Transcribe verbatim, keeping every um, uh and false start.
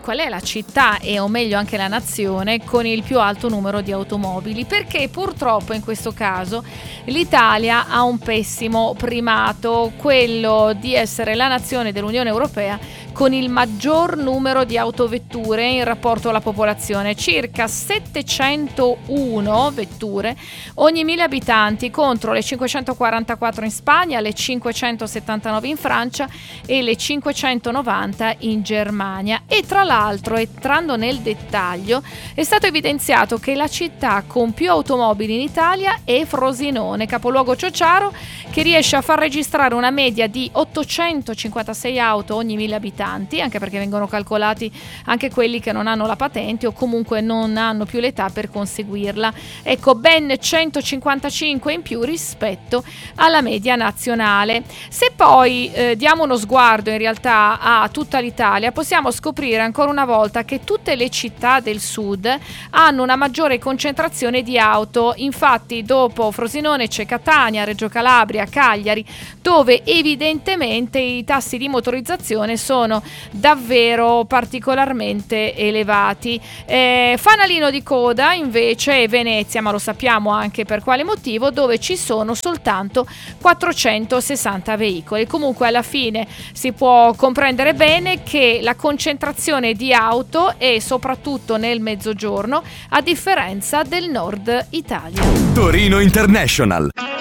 qual è la città e o meglio anche la nazione con il più alto numero di automobili, perché purtroppo in questo caso l'Italia ha un pessimo primato, quello di essere la nazione dell'Unione Europea con il maggior numero di autovetture in rapporto alla popolazione, circa settecentouno vetture ogni mille abitanti contro le cinquecentoquarantaquattro in Spagna, le cinquecentosettantanove in Francia e le cinquecentonovanta in Germania. E tra l'altro, entrando nel dettaglio, è stato evidenziato che la città con più automobili in Italia è Frosinone, capoluogo ciociaro, che riesce a far registrare una media di ottocentocinquantasei auto ogni mille abitanti, anche perché vengono calcolati anche quelli che non hanno la patente o comunque non hanno più l'età per conseguirla. Ecco, ben centocinquantacinque in più rispetto alla media nazionale. Se poi eh, diamo uno sguardo in realtà a tutta l'Italia, possiamo scoprire ancora una volta che tutte le città del sud hanno una maggiore concentrazione di auto. Infatti dopo Frosinone c'è Catania, Reggio Calabria, Cagliari, dove evidentemente i tassi di motorizzazione sono davvero particolarmente elevati. Eh, fanalino di coda invece è Venezia, ma lo sappiamo anche per quale motivo, dove ci sono soltanto quattrocentosessanta veicoli. Comunque alla fine si può comprendere bene che la concentrazione di auto è soprattutto nel mezzogiorno, a differenza del nord Italia. Torino International.